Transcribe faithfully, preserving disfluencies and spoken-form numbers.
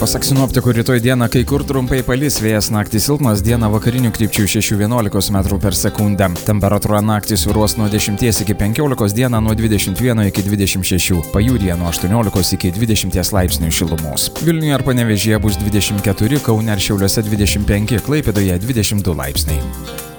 Pasak sinoptikų, rytoj dieną kai kur trumpai palis, vėjas naktį silpnas, dieną vakarinių krypčių šeši vienuolika metrų per sekundę. Temperatūra naktį svyruos nuo dešimties iki penkiolikos, dieną nuo dvidešimt vieno iki dvidešimt šešių, pajūryje nuo aštuoniolikos iki dvidešimties laipsnių šilumos. Vilniuje ar Panevėžyje bus dvidešimt keturi, Kaune ir Šiauliuose dvidešimt penki, Klaipėdoje dvidešimt du laipsniai.